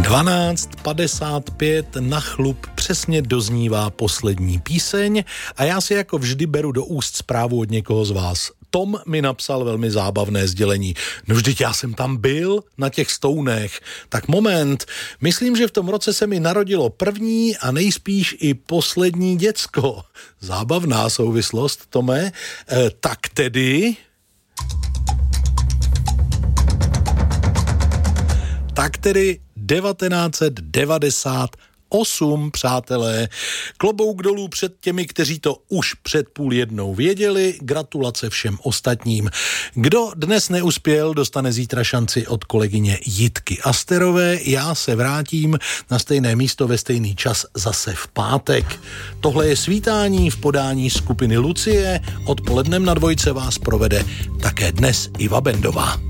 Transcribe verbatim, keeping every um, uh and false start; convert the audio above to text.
dvanáct padesát pět na chlup přesně doznívá poslední píseň a já si jako vždy beru do úst zprávu od někoho z vás. Tom mi napsal velmi zábavné sdělení. No vždyť já jsem tam byl na těch stounech. Tak moment, myslím, že v tom roce se mi narodilo první a nejspíš i poslední děcko. Zábavná souvislost, Tome. E, tak tedy... Tak tedy devatenáct set devadesát osm, přátelé. Klobouk dolů před těmi, kteří to už před půl jednou věděli. Gratulace všem ostatním. Kdo dnes neuspěl, dostane zítra šanci od kolegyně Jitky Asterové. Já se vrátím na stejné místo ve stejný čas zase v pátek. Tohle je svítání v podání skupiny Lucie. Odpolednem na dvojce vás provede také dnes Iva Bendová.